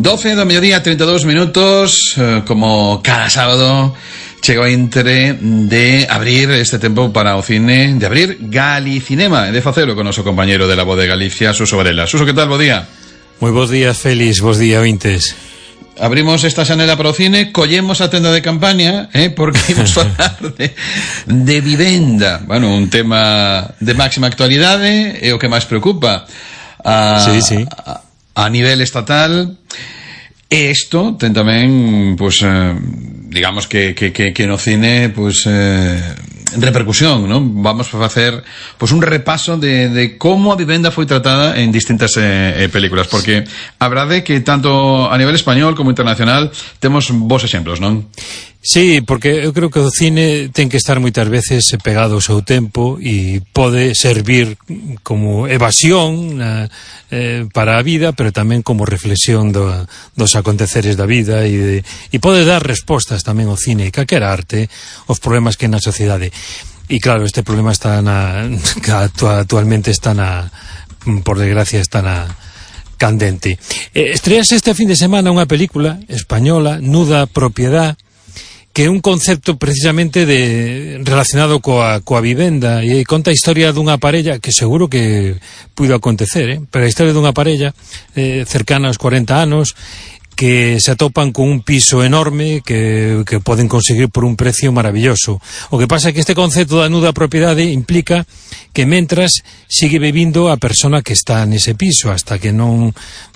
12 do mediodía, 32 minutos, como cada sábado chega o intre de abrir este tempo para o cine, de abrir Galicinema, e de facelo con o noso compañeiro de La Voz de Galicia, Suso Varela. Suso, que tal? Bo día. Moi bons días, Félix, bons días, ointes. Abrimos esta xanela para o cine, collemos a tenda de campaña, porque imos falar de vivenda. Bueno, un tema de máxima actualidade, é o que máis preocupa a nivel estatal. E isto ten tamén, pues, digamos que no cine, pues, repercusión, ¿no? Vamos a facer, pues, un repaso de como a vivenda foi tratada en distintas películas, porque a verdade é que tanto a nivel español como internacional temos bons exemplos, non? Sí, porque eu creo que o cine ten que estar moitas veces pegado ao seu tempo e pode servir como evasión para a vida, pero tamén como reflexión dos aconteceres da vida e pode dar respostas tamén ao cine, calquera arte, aos problemas que na sociedade. E claro, este problema está actualmente está por desgracia está candente. Estrease este fin de semana unha película española, Nuda Propiedad, que é un concepto precisamente relacionado coa vivenda, e conta a historia dunha parella que seguro que puido acontecer, pero a historia dunha parella cercana aos 40 anos que se atopan con un piso enorme que poden conseguir por un precio maravilloso. O que pasa é que este concepto da nuda propiedade implica que mentras sigue vivindo a persona que está nese piso hasta que non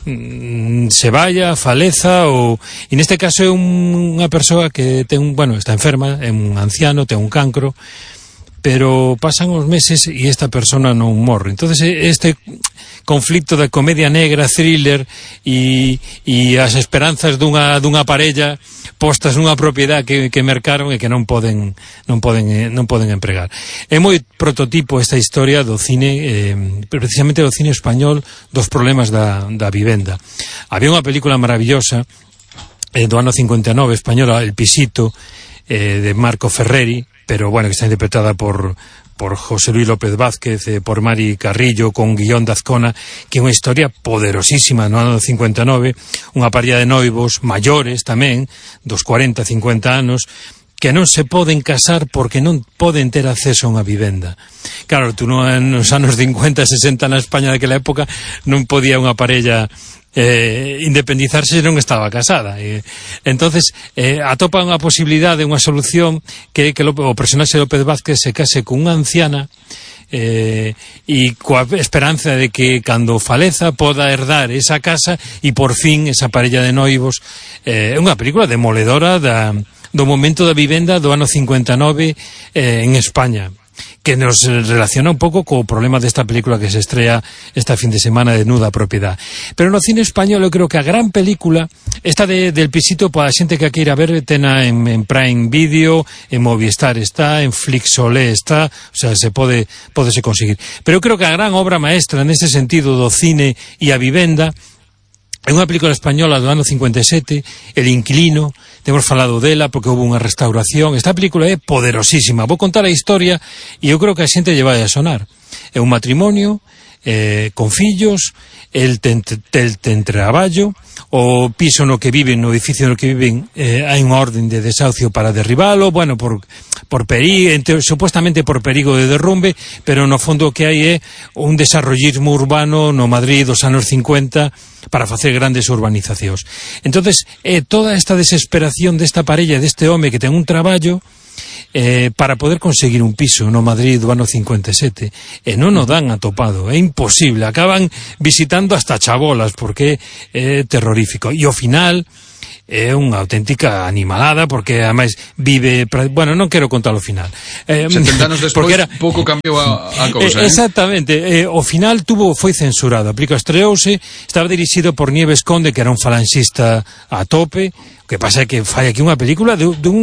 se vaya, faleza e neste caso é unha persoa que está enferma, é un anciano, ten un cancro, pero pasan os meses e esta persona non morre. Entonces este conflicto da comedia negra, thriller e as esperanzas dunha parella postas nunha propiedade que mercaron e que non poden empregar. É moi prototipo esta historia do cine, precisamente do cine español, dos problemas da vivenda. Había unha película maravillosa do ano 59 española, El Pisito, de Marco Ferreri, pero bueno, que está interpretada por José Luis López Vázquez, por Mari Carrillo, con guión de Azcona, que é unha historia poderosísima no ano 59, unha parella de noivos maiores tamén, dos 40, 50 anos, que non se poden casar porque non poden ter acceso a unha vivenda. Claro, tú nos anos 50, 60 na España daquela época non podía unha parella independizarse se non estaba casada. Entonces atopa unha posibilidade, unha solución que o personaxe de López Vázquez se case con unha anciana e coa esperanza de que cando faleza poda herdar esa casa e por fin esa parella de noivos. É unha película demoledora do momento da vivenda do ano 59 en España, que nos relaciona un pouco co problema desta película que se estrea esta fin de semana de Nuda Propiedad. Pero no cine español eu creo que a gran película, esta del Pisito, para a xente que a queira ver, tena en Prime Video, en Movistar está, en Flixolé está, o sea, pódese conseguir. Pero eu creo que a gran obra maestra nese sentido do cine e a vivenda é unha película española do ano 57, El Inquilino. Temos falado dela porque houve unha restauración. Esta película é poderosísima. Vou contar a historia e eu creo que a xente lle vai a sonar. É un matrimonio con fillos, el ten traballo, o piso no que viven, no edificio no que viven, hai unha orden de desahucio para derribalo, bueno, supuestamente por perigo de derrumbe, pero no fondo o que hai é un desarrollismo urbano no Madrid dos anos 50 para facer grandes urbanizacións. Entonces, toda esta desesperación desta parella, deste home que ten un traballo para poder conseguir un piso no Madrid do ano 57 e non o dan atopado, é imposible, acaban visitando hasta chabolas porque é terrorífico, e ao final é unha auténtica animalada porque ademais vive, bueno, non quero contar o final, 70 anos despois pouco cambiou a cousa, exactamente, o final foi censurado, a película estreouse, estaba dirixido por Nieves Conde, que era un falanxista a tope. O que pasa é que fai aquí unha película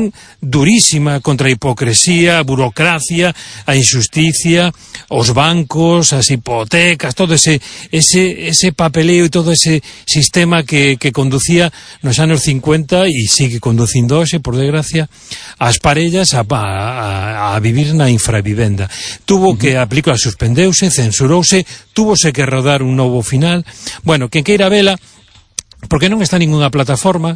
durísima contra a hipocresía, a burocracia, a injusticia, os bancos, as hipotecas, todo ese papeleo e todo ese sistema que conducía nos anos 50 e sigue conducindo hoxe, por desgracia, as parellas a vivir na infravivenda. Tuvo que a película suspendeuse, censurouse, túvose que rodar un novo final. Bueno, quen queira vela porque non está ninguna plataforma.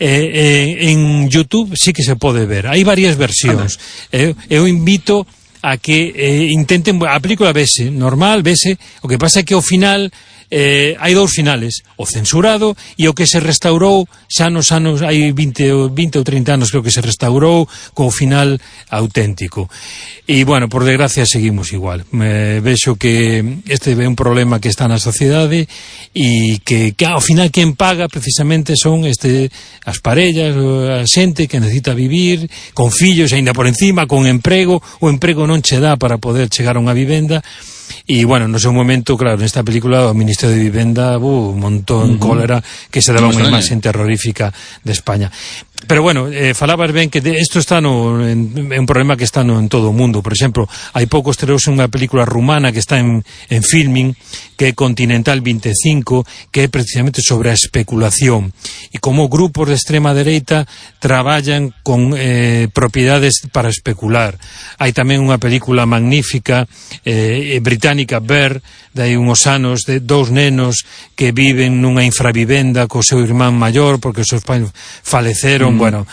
En YouTube sí que se pode ver, hai varias versións. Eu invito a que intenten, a película vese normal, vese, o que pasa é que ao final hai dous finales, o censurado e o que se restaurou xa nos anos, hai 20 ou 30 anos creo que se restaurou co final auténtico. E bueno, por desgracia seguimos igual. Vexo que este é un problema que está na sociedade e que ao final quen paga precisamente son as parellas, a xente que necesita vivir con fillos aínda por encima, con emprego, o emprego non che dá para poder chegar a unha vivenda. E, bueno, no seu momento, claro, nesta película o Ministerio de Vivenda montou en cólera que se daba unha imaxen terrorífica de España. Pero, bueno, falabas ben que isto está é un problema que está en todo o mundo. Por exemplo, hai pouco estreouse unha película rumana que está en filming, que é Continental 25, que é precisamente sobre a especulación e como grupos de extrema dereita traballan con propiedades para especular. Hai tamén unha película magnífica británica, Bear, de hai uns anos, de dous nenos que viven nunha infravivenda co seu irmán maior porque os seus pais faleceron. Bueno,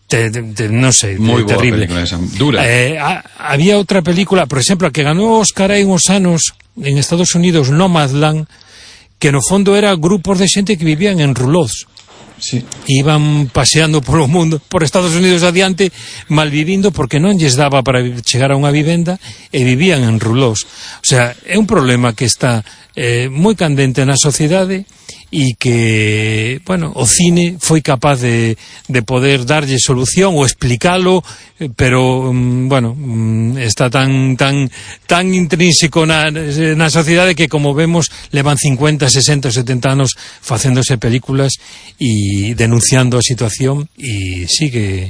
non sei, moi boa terrible película esa, dura. Había outra película, por exemplo, que ganou Oscar hai uns anos en Estados Unidos, Nomadland, que no fondo era grupos de xente que vivían en roulots. Sí. Iban paseando polo mundo, por Estados Unidos adiante, malvivindo porque non lles daba para chegar a unha vivenda e vivían en roulots. O sea, é un problema que está moi candente na sociedade e que, bueno, o cine foi capaz de poder darlle solución ou explicalo, pero, bueno, está tan intrínseco na sociedade que, como vemos, levan 50, 60, 70 anos facéndose películas e denunciando a situación e sigue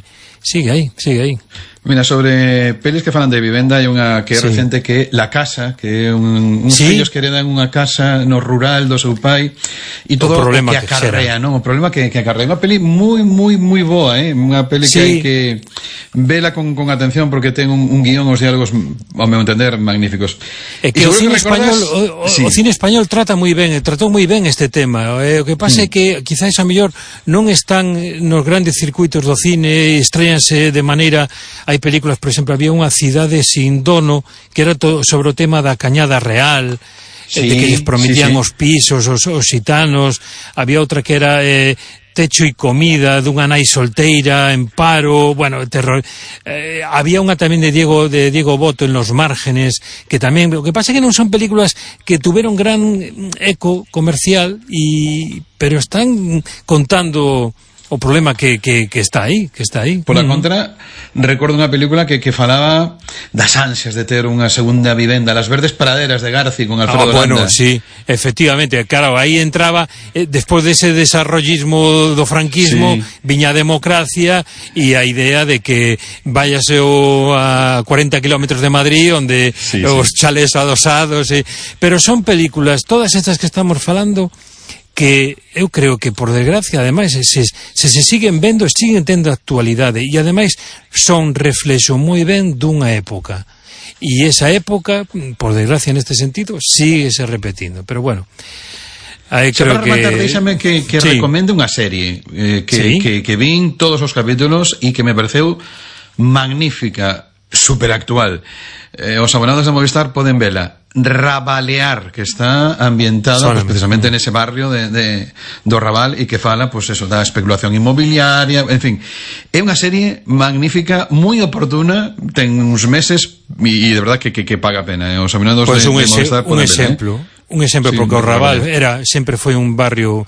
aí. Mira, sobre pelis que falan de vivenda hai unha que é recente que é La Casa, que é uns fillos que heredan unha casa no rural do seu pai e todo o que acarrea, non? O problema que acarrea. Unha peli moi boa, unha peli que hai que vela con atención porque ten un guión, os diálogos, ao meu entender, magníficos. É que o cine español, o cine español tratou moi ben este tema. O que pasa é que quizás a mellor non están nos grandes circuitos do cine, estréanse de maneira. Hai películas, por exemplo, había unha Cidade sin dono que era sobre o tema da Cañada Real, de que lles prometían os pisos os xitanos. Había outra que era Techo e comida, dunha nai solteira en paro, bueno, terror. Había unha tamén de Diego Boto en Los Márgenes, que tamén, o que pasa é que non son películas que tuveron gran eco comercial, pero están contando o problema que está aí. Por la contra, recordo unha película que falaba das ansias de ter unha segunda vivenda, Las verdes praderas de Garci con Alfredo Landa. Bueno, sí, efectivamente, claro, aí entraba despois dese desarrollismo do franquismo, viña a democracia e a idea de que váyase a 40 kilómetros de Madrid onde os chalés adosados, pero son películas, todas estas que estamos falando, que eu creo que, por desgracia, ademais, se siguen vendo, siguen tendo actualidade e, ademais, son reflexo moi ben dunha época. E esa época, por desgracia, neste sentido, sigue se repetindo. Pero, bueno, aí creo que... Para rematar, déxame que recomende unha serie que vin todos os capítulos e que me pareceu magnífica, superactual. Os abonados de Movistar poden vela. Rabalear, que está ambientada pues, precisamente en ese barrio do Raval e que fala, pues eso, da especulación inmobiliaria, en fin, é unha serie magnífica, moi oportuna, ten uns meses e de verdad que paga pena, os abonados de Movistar un exemplo, porque o Raval sempre foi un barrio,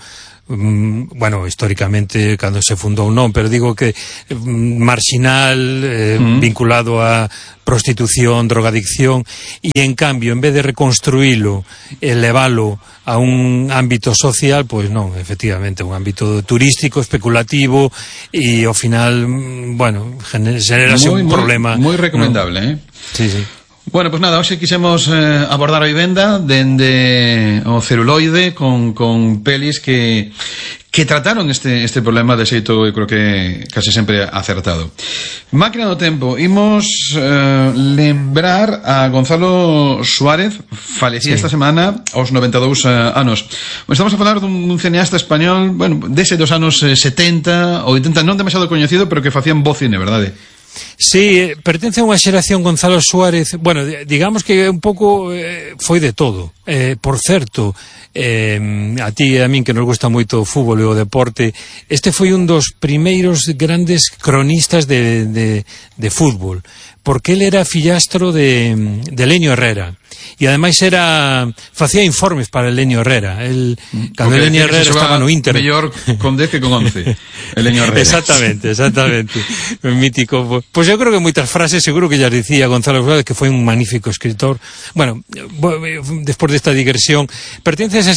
bueno, históricamente cando se fundou non, pero digo que marxinal, vinculado a prostitución, drogadicción, e en cambio, en vez de reconstruílo e leválo a un ámbito social, pois non, efectivamente, un ámbito turístico, especulativo, e ao final, bueno, generase un problema. Moi recomendable, Sí. Bueno, pues nada, hoxe quixemos abordar a vivenda dende o celuloide con pelis que que trataron este problema de xeito, eu creo que case sempre acertado. Máquina do tempo, imos lembrar a Gonzalo Suárez, falecía esta semana aos 92 anos. Estamos a falar dun cineasta español, bueno, dese dos anos 70 ou 80, non demasiado coñecido, pero que facían bo cine, verdade? Sí, pertence a unha xeración Gonzalo Suárez, bueno, digamos que un pouco foi de todo. Por certo, a ti e a min que nos gusta moito o fútbol e o deporte, este foi un dos primeiros grandes cronistas de fútbol, porque ele era fillastro de Leño Herrera. E ademais facía informes para Leño Herrera. Cando Leño Herrera estaba no Inter, mellor con 10 que con 11. Leño Herrera. Exactamente. Mítico. Pois eu creo que moitas frases seguro que ya dicía Gonzalo Suárez, que foi un magnífico escritor. Bueno, despois desta digresión, pertence a esa